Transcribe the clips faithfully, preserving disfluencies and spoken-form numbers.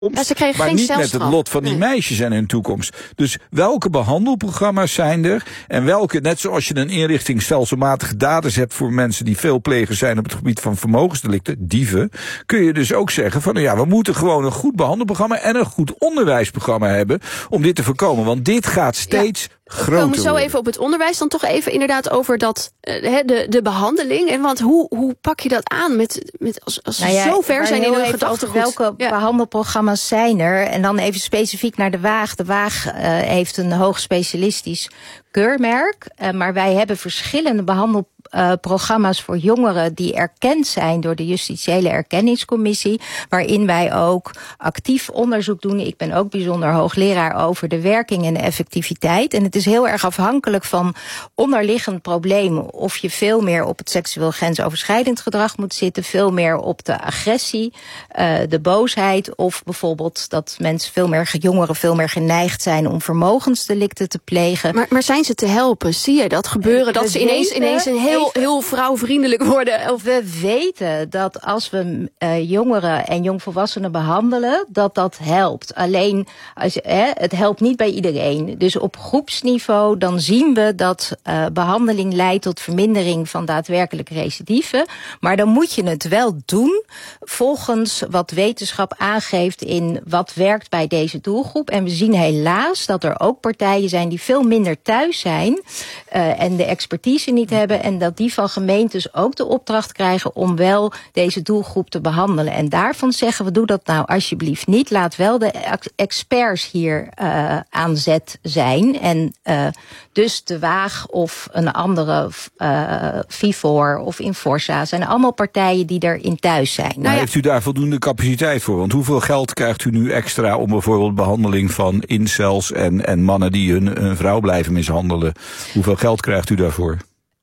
Ja, ze kregen maar geen niet celstraf. met het lot van die nee. meisjes en hun toekomst. Dus welke behandelprogramma's zijn er? En welke, net zoals je een inrichting stelselmatige daders hebt voor mensen die veel plegers zijn op het gebied van vermogensdelicten, dieven, kun je dus ook zeggen van, nou ja, we moeten gewoon een goed behandelprogramma en een goed onderwijsprogramma hebben om dit te voorkomen. Want dit gaat steeds ja. groter We komen zo worden. even op het onderwijs, dan toch even inderdaad over dat, uh, de, de behandeling. En want hoe, hoe pak je dat aan met, met als, als nou ja, ze zo ver zijn in hun gedachtegoed? Welke ja. behandelprogramma's zijn er? En dan even specifiek naar de Waag. De Waag uh, heeft een hoog specialistisch keurmerk. Uh, maar wij hebben verschillende behandelprogramma's uh, voor jongeren die erkend zijn door de Justitiële Erkenningscommissie, waarin wij ook actief onderzoek doen. Ik ben ook bijzonder hoogleraar over de werking en de effectiviteit. En het is heel erg afhankelijk van onderliggend probleem of je veel meer op het seksueel grensoverschrijdend gedrag moet zitten, veel meer op de agressie, uh, de boosheid, of bijvoorbeeld dat mensen veel meer, jongeren veel meer geneigd zijn om vermogensdelicten te plegen. Maar, maar zijn ze te helpen? Zie je dat gebeuren? Dat we ze ineens, weten, ineens een heel, heel vrouwvriendelijk worden? Of we weten dat als we uh, jongeren en jongvolwassenen behandelen, dat dat helpt. Alleen, als, hè, het helpt niet bij iedereen. Dus op groepsniveau, dan zien we dat uh, behandeling leidt tot vermindering van daadwerkelijk recidieven. Maar dan moet je het wel doen volgens wat wetenschap aangeeft in wat werkt bij deze doelgroep. En we zien helaas dat er ook partijen zijn die veel minder thuis zijn uh, en de expertise niet hebben, en dat die van gemeentes ook de opdracht krijgen om wel deze doelgroep te behandelen. En daarvan zeggen we, doe dat nou alsjeblieft niet. Laat wel de experts hier uh, aan zet zijn. En uh, dus de Waag of een andere uh, Vivor of Inforsa zijn allemaal partijen die erin thuis zijn. Nou, heeft u daar voldoende capaciteit voor? Want hoeveel geld krijgt u nu extra om bijvoorbeeld behandeling van incels en, en mannen die hun, hun vrouw blijven mishandelen? Hoeveel geld krijgt u daarvoor?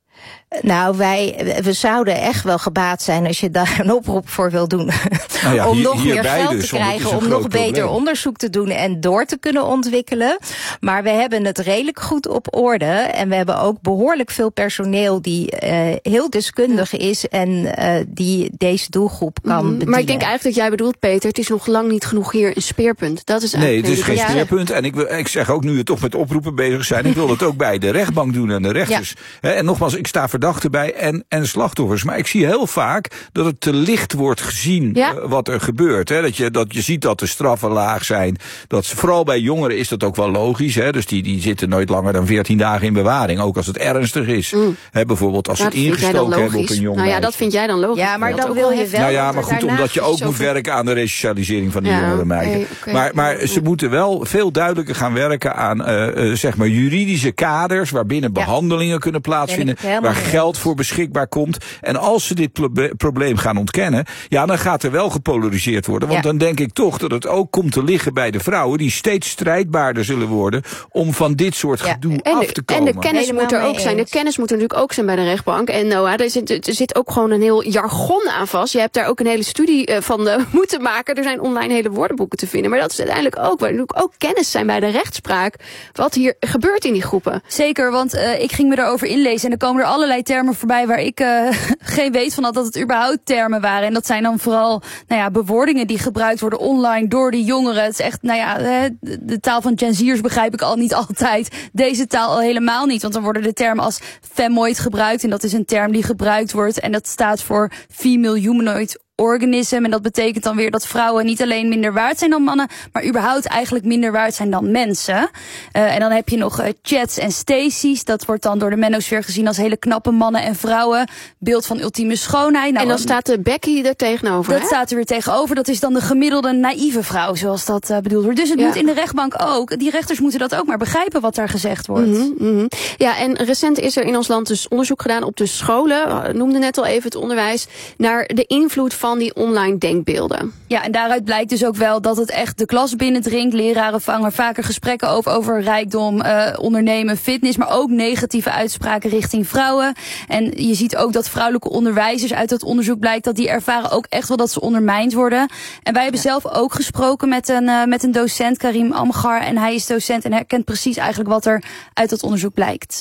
Nou, wij, we zouden echt wel gebaat zijn als je daar een oproep voor wil doen. Nou ja, om hier, nog meer geld dus, te krijgen, om nog beter probleem. onderzoek te doen en door te kunnen ontwikkelen. Maar we hebben het redelijk goed op orde. En we hebben ook behoorlijk veel personeel die uh, heel deskundig is en uh, die deze doelgroep kan mm, bedienen. Maar ik denk eigenlijk dat jij bedoelt, Peter, het is nog lang niet genoeg hier een speerpunt. Dat is nee, het is geen ja. speerpunt. En ik, wil, ik zeg ook, nu we toch met oproepen bezig zijn, ik wil het ook bij de rechtbank doen en de rechters. Ja. En nogmaals, ik sta verdachten bij en, en slachtoffers. Maar ik zie heel vaak dat het te licht wordt gezien ja. uh, wat er gebeurt. Hè. Dat, je, dat je ziet dat de straffen laag zijn. Dat ze, vooral bij jongeren is dat ook wel logisch. Hè. Dus die, die zitten nooit langer dan veertien dagen in bewaring. Ook als het ernstig is. Mm. Hè, bijvoorbeeld als ja, ze het ingestoken hebben op een jong Nou ja, dat vind jij dan logisch. Ja, maar dan wil je wel. Nou ja, maar goed, omdat je ook moet werken aan de resocialisering van die ja, jongere meiden. Okay, okay. Maar, maar ze moeten wel veel duidelijker gaan werken aan uh, uh, zeg maar juridische kaders waarbinnen ja. behandelingen kunnen plaatsvinden. Waar geld voor beschikbaar komt. En als ze dit pro- probleem gaan ontkennen, ja, dan gaat er wel gepolariseerd worden. Want ja. dan denk ik toch dat het ook komt te liggen bij de vrouwen die steeds strijdbaarder zullen worden om van dit soort ja. gedoe en de, af te komen. En de kennis Helemaal moet er ook zijn. De kennis moet er natuurlijk ook zijn bij de rechtbank. En Noah, er zit, er zit ook gewoon een heel jargon aan vast. Je hebt daar ook een hele studie van uh, moeten maken. Er zijn online hele woordenboeken te vinden. Maar dat is uiteindelijk ook, waar natuurlijk ook kennis zijn bij de rechtspraak. Wat hier gebeurt in die groepen. Zeker, want uh, ik ging me daarover inlezen en er komen er allerlei termen voorbij waar ik uh, geen weet van had dat het überhaupt termen waren. En dat zijn dan vooral nou ja, bewoordingen die gebruikt worden online door de jongeren. Het is echt, nou ja, de taal van Gen Z'ers begrijp ik al niet altijd. Deze taal al helemaal niet, want dan worden de termen als femoid gebruikt. En dat is een term die gebruikt wordt en dat staat voor female humanoid organism. En dat betekent dan weer dat vrouwen niet alleen minder waard zijn dan mannen, maar überhaupt eigenlijk minder waard zijn dan mensen. Uh, en dan heb je nog uh, chats en Stacy's. Dat wordt dan door de menosfeer gezien als hele knappe mannen en vrouwen. Beeld van ultieme schoonheid. Nou, en dan staat de Becky er tegenover. Dat hè? staat er weer tegenover. Dat is dan de gemiddelde naïeve vrouw, zoals dat uh, bedoeld wordt. Dus het ja. moet in de rechtbank ook. Die rechters moeten dat ook maar begrijpen wat daar gezegd wordt. Mm-hmm, mm-hmm. Ja, en recent is er in ons land dus onderzoek gedaan op de scholen. Uh, noemde net al even het onderwijs. Naar de invloed van van die online denkbeelden. Ja, en daaruit blijkt dus ook wel dat het echt de klas binnendringt. Leraren vangen vaker gesprekken over, over rijkdom, uh, ondernemen, fitness, maar ook negatieve uitspraken richting vrouwen. En je ziet ook dat vrouwelijke onderwijzers uit dat onderzoek blijkt dat die ervaren ook echt wel dat ze ondermijnd worden. En wij hebben ja. zelf ook gesproken met een, uh, met een docent, Karim Amgar, en hij is docent en herkent precies eigenlijk wat er uit dat onderzoek blijkt.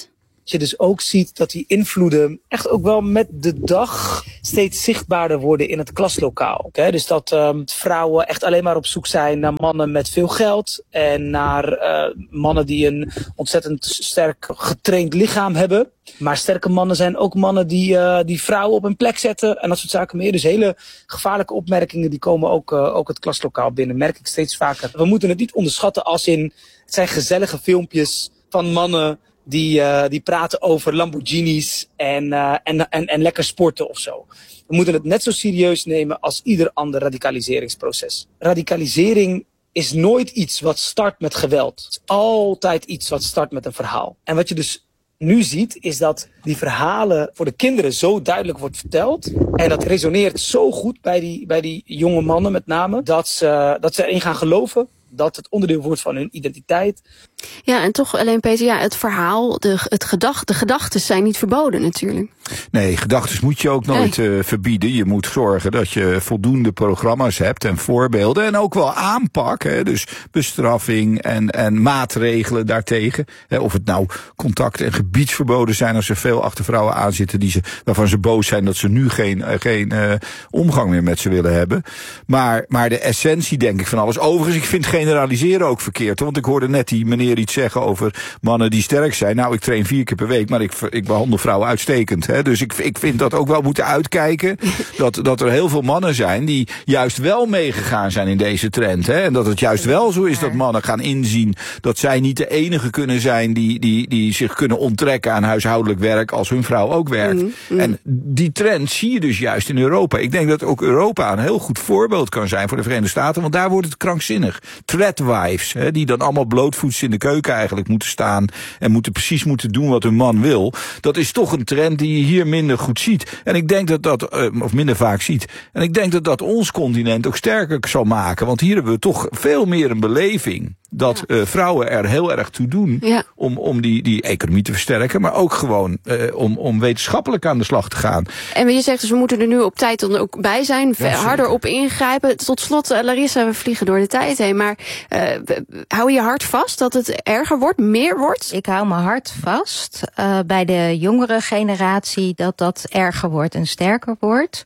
je dus ook ziet dat die invloeden echt ook wel met de dag steeds zichtbaarder worden in het klaslokaal. Okay? Dus dat um, vrouwen echt alleen maar op zoek zijn naar mannen met veel geld en naar uh, mannen die een ontzettend sterk getraind lichaam hebben. Maar sterke mannen zijn ook mannen die, uh, die vrouwen op hun plek zetten en dat soort zaken meer. Dus hele gevaarlijke opmerkingen die komen ook, uh, ook het klaslokaal binnen, merk ik steeds vaker. We moeten het niet onderschatten als in, het zijn gezellige filmpjes van mannen die, uh, die praten over Lamborghinis en, uh, en, en, en lekker sporten of zo. We moeten het net zo serieus nemen als ieder ander radicaliseringsproces. Radicalisering is nooit iets wat start met geweld. Het is altijd iets wat start met een verhaal. En wat je dus nu ziet, is dat die verhalen voor de kinderen zo duidelijk wordt verteld. En dat resoneert zo goed bij die, bij die jonge mannen met name, dat ze, dat ze erin gaan geloven. Dat het onderdeel wordt van hun identiteit. Ja, en toch alleen Peter, ja, het verhaal, de, het gedacht, de gedachten zijn niet verboden natuurlijk. Nee, gedachten moet je ook nooit nee. uh, verbieden. Je moet zorgen dat je voldoende programma's hebt en voorbeelden. En ook wel aanpak, hè, dus bestraffing en, en maatregelen daartegen. Hè, of het nou contact- en gebiedsverboden zijn als er veel achter vrouwen aan zitten die ze, waarvan ze boos zijn dat ze nu geen, uh, geen uh, omgang meer met ze willen hebben. Maar, maar de essentie denk ik van alles. Overigens, ik vind generaliseren ook verkeerd. Want ik hoorde net die meneer iets zeggen over mannen die sterk zijn. Nou, ik train vier keer per week, maar ik, ik behandel vrouwen uitstekend. Hè. Dus ik, ik vind dat ook wel moeten uitkijken. Dat, dat er heel veel mannen zijn die juist wel meegegaan zijn in deze trend. Hè. En dat het juist wel zo is dat mannen gaan inzien dat zij niet de enige kunnen zijn die, die, die zich kunnen onttrekken aan huishoudelijk werk als hun vrouw ook werkt. Mm, mm. En die trend zie je dus juist in Europa. Ik denk dat ook Europa een heel goed voorbeeld kan zijn voor de Verenigde Staten, want daar wordt het krankzinnig. Threadwives, hè, die dan allemaal blootvoets in de keuken eigenlijk moeten staan en moeten precies moeten doen wat hun man wil. Dat is toch een trend die je hier minder goed ziet. En ik denk dat dat, uh, of minder vaak ziet. En ik denk dat dat ons continent ook sterker zal maken. Want hier hebben we toch veel meer een beleving dat ja. uh, vrouwen er heel erg toe doen ja. om, om die, die economie te versterken, maar ook gewoon uh, om, om wetenschappelijk aan de slag te gaan. En je zegt dus, we moeten er nu op tijd dan ook bij zijn, ja, harder op ingrijpen. Tot slot, uh, Larissa, we vliegen door de tijd heen, maar uh, hou je hart vast dat het erger wordt, meer wordt? Ik hou mijn hart vast uh, bij de jongere generatie dat dat erger wordt en sterker wordt.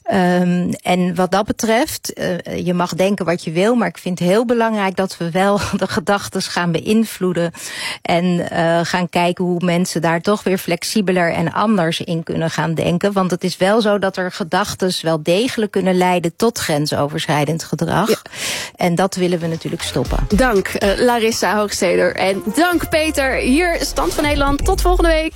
Um, en wat dat betreft, uh, je mag denken wat je wil, maar ik vind het heel belangrijk dat we wel de gedachten gaan beïnvloeden en uh, gaan kijken hoe mensen daar toch weer flexibeler en anders in kunnen gaan denken. Want het is wel zo dat er gedachten wel degelijk kunnen leiden tot grensoverschrijdend gedrag. Ja. En dat willen we natuurlijk stoppen. Dank uh, Larissa Hoogsteder en dank Peter. Hier Stand van Nederland. Tot volgende week.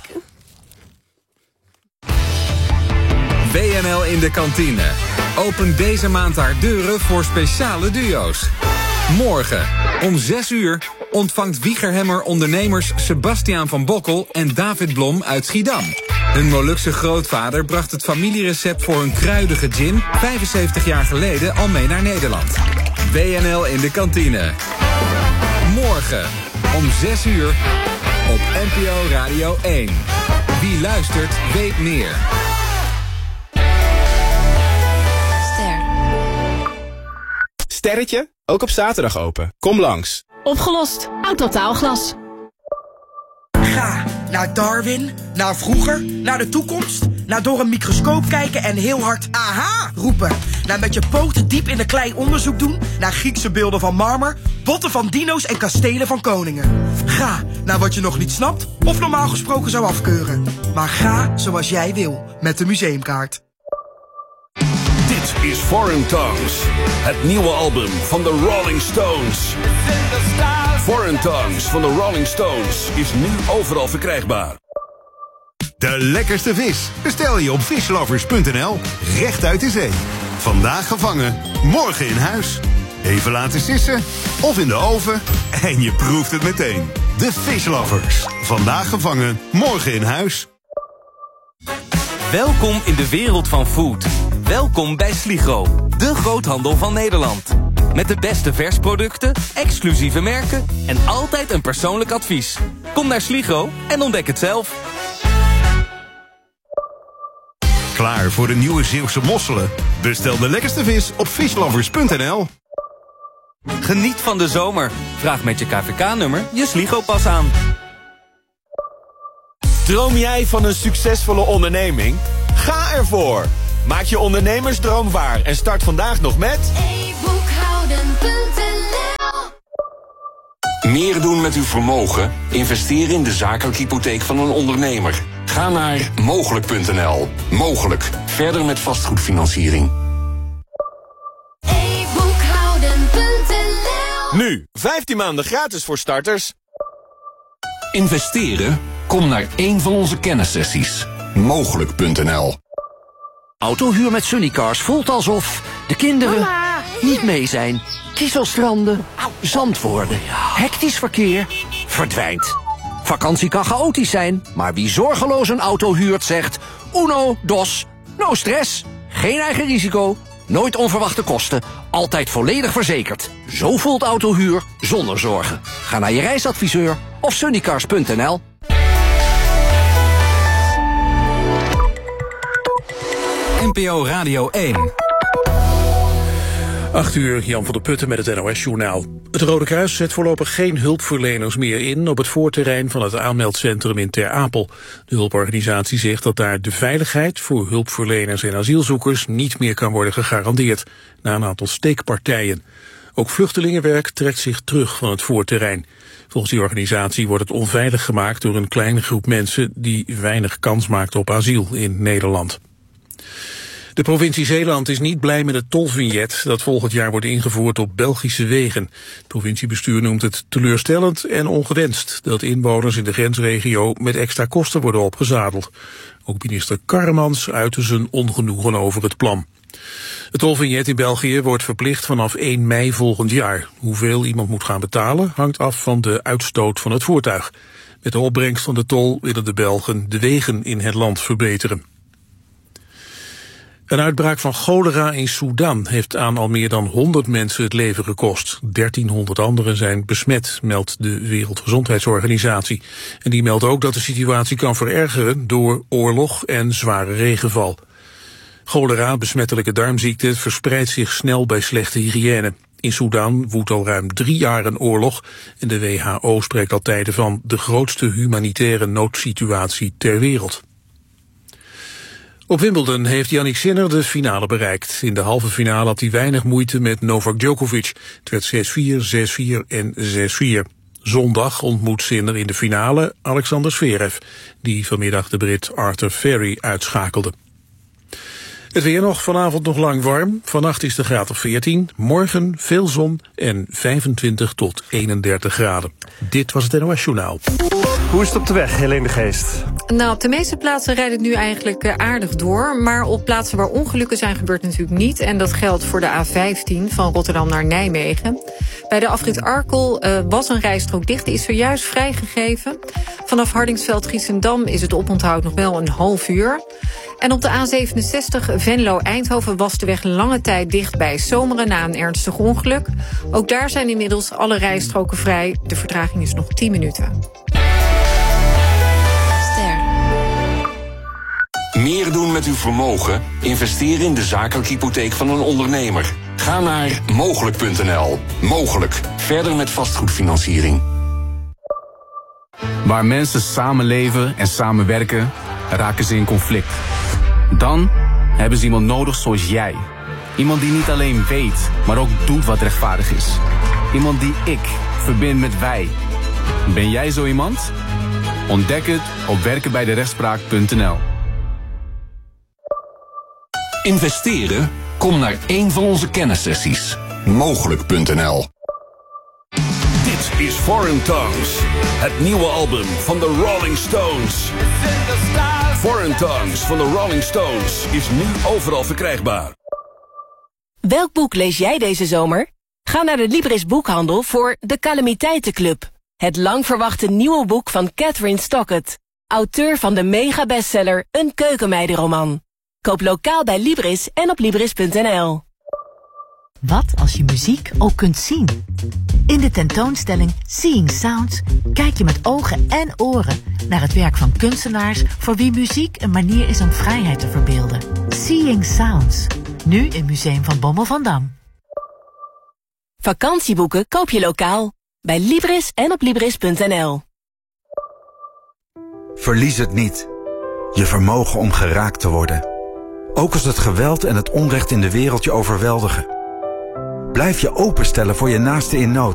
W N L in de kantine opent deze maand haar deuren voor speciale duo's. Morgen om zes uur ontvangt Wiegerhemmer ondernemers Sebastiaan van Bokkel en David Blom uit Schiedam. Hun Molukse grootvader bracht het familierecept voor hun kruidige gin vijfenzeventig jaar geleden al mee naar Nederland. W N L in de kantine. Morgen om zes uur op N P O Radio één. Wie luistert weet meer. Sterretje, ook op zaterdag open. Kom langs. Opgelost. Autotaalglas. Ga naar Darwin, naar vroeger, naar de toekomst, naar door een microscoop kijken en heel hard aha roepen. Naar met je poten diep in de klei onderzoek doen, naar Griekse beelden van marmer, botten van dino's en kastelen van koningen. Ga naar wat je nog niet snapt of normaal gesproken zou afkeuren. Maar ga zoals jij wil met de museumkaart. Dit is Foreign Tongues, het nieuwe album van de Rolling Stones. Foreign Tongues van de Rolling Stones is nu overal verkrijgbaar. De lekkerste vis bestel je op fishlovers punt n l, recht uit de zee. Vandaag gevangen, morgen in huis. Even laten sissen of in de oven en je proeft het meteen. De Fishlovers. Vandaag gevangen, morgen in huis. Welkom in de wereld van food. Welkom bij Sligro, de groothandel van Nederland. Met de beste versproducten, exclusieve merken en altijd een persoonlijk advies. Kom naar Sligro en ontdek het zelf. Klaar voor de nieuwe Zeeuwse mosselen? Bestel de lekkerste vis op fishlovers punt n l. Geniet van de zomer. Vraag met je K V K-nummer je Sligro-pas aan. Droom jij van een succesvolle onderneming? Ga ervoor! Maak je ondernemersdroom waar en start vandaag nog met e boekhouden punt n l. Meer doen met uw vermogen? Investeer in de zakelijke hypotheek van een ondernemer. Ga naar mogelijk punt n l. Mogelijk. Verder met vastgoedfinanciering. e boekhouden punt n l. Nu, vijftien maanden gratis voor starters. Investeren? Kom naar één van onze kennissessies. mogelijk punt n l. Autohuur met Sunnycars voelt alsof de kinderen Mama, niet mee zijn. Kieselstranden, zand worden, hectisch verkeer, verdwijnt. Vakantie kan chaotisch zijn, maar wie zorgeloos een auto huurt zegt uno, dos, no stress. Geen eigen risico, nooit onverwachte kosten, altijd volledig verzekerd. Zo voelt autohuur zonder zorgen. Ga naar je reisadviseur of sunnycars punt n l. N P O Radio één. acht uur, Jan van der Putten met het N O S-journaal. Het Rode Kruis zet voorlopig geen hulpverleners meer in op het voorterrein van het aanmeldcentrum in Ter Apel. De hulporganisatie zegt dat daar de veiligheid voor hulpverleners en asielzoekers niet meer kan worden gegarandeerd, na een aantal steekpartijen. Ook vluchtelingenwerk trekt zich terug van het voorterrein. Volgens die organisatie wordt het onveilig gemaakt door een kleine groep mensen die weinig kans maakt op asiel in Nederland. De provincie Zeeland is niet blij met het tolvignet dat volgend jaar wordt ingevoerd op Belgische wegen. Het provinciebestuur noemt het teleurstellend en ongewenst dat inwoners in de grensregio met extra kosten worden opgezadeld. Ook minister Karremans uitte zijn ongenoegen over het plan. Het tolvignet in België wordt verplicht vanaf één mei volgend jaar. Hoeveel iemand moet gaan betalen hangt af van de uitstoot van het voertuig. Met de opbrengst van de tol willen de Belgen de wegen in het land verbeteren. Een uitbraak van cholera in Sudan heeft aan al meer dan honderd mensen het leven gekost. dertienhonderd anderen zijn besmet, meldt de Wereldgezondheidsorganisatie. En die meldt ook dat de situatie kan verergeren door oorlog en zware regenval. Cholera, besmettelijke darmziekte, verspreidt zich snel bij slechte hygiëne. In Sudan woedt al ruim drie jaar een oorlog en de W H O spreekt al tijden van de grootste humanitaire noodsituatie ter wereld. Op Wimbledon heeft Jannik Sinner de finale bereikt. In de halve finale had hij weinig moeite met Novak Djokovic. Het werd zes vier, zes vier en zes vier. Zondag ontmoet Sinner in de finale Alexander Zverev, die vanmiddag de Brit Arthur Ferry uitschakelde. Het weer nog, vanavond nog lang warm. Vannacht is de graad of veertien. Morgen veel zon en vijfentwintig tot eenendertig graden. Dit was het N O S-journaal. Hoe is het op de weg, Helene de Geest? Nou, op de meeste plaatsen rijdt het nu eigenlijk uh, aardig door. Maar op plaatsen waar ongelukken zijn gebeurd natuurlijk niet. En dat geldt voor de A vijftien van Rotterdam naar Nijmegen. Bij de afrit Arkel uh, was een rijstrook dicht. Die is zojuist vrijgegeven. Vanaf Hardingsveld-Giessendam is het oponthoud nog wel een half uur. En op de A zevenenzestig Venlo-Eindhoven was de weg lange tijd dicht bij Zomeren na een ernstig ongeluk. Ook daar zijn inmiddels alle rijstroken vrij. De vertraging is nog tien minuten. Ster. Meer doen met uw vermogen? Investeer in de zakelijke hypotheek van een ondernemer. Ga naar mogelijk punt n l. Mogelijk. Verder met vastgoedfinanciering. Waar mensen samenleven en samenwerken, raken ze in conflict. Dan hebben ze iemand nodig zoals jij. Iemand die niet alleen weet, maar ook doet wat rechtvaardig is. Iemand die ik verbind met wij. Ben jij zo iemand? Ontdek het op werken bij de rechtspraak punt n l. Investeren? Kom naar één van onze kennissessies. mogelijk punt n l. Dit is Foreign Tongues, het nieuwe album van de Rolling Stones. Foreign Tongues van de Rolling Stones is nu overal verkrijgbaar. Welk boek lees jij deze zomer? Ga naar de Libris boekhandel voor De Calamiteitenclub. Het lang verwachte nieuwe boek van Catherine Stockett, auteur van de mega-bestseller Een keukenmeidenroman. Koop lokaal bij Libris en op libris punt n l. Wat als je muziek ook kunt zien? In de tentoonstelling Seeing Sounds kijk je met ogen en oren naar het werk van kunstenaars voor wie muziek een manier is om vrijheid te verbeelden. Seeing Sounds, nu in Museum van Bommel van Dam. Vakantieboeken koop je lokaal bij Libris en op libris punt n l. Verlies het niet. Je vermogen om geraakt te worden. Ook als het geweld en het onrecht in de wereld je overweldigen. Blijf je openstellen voor je naaste in nood.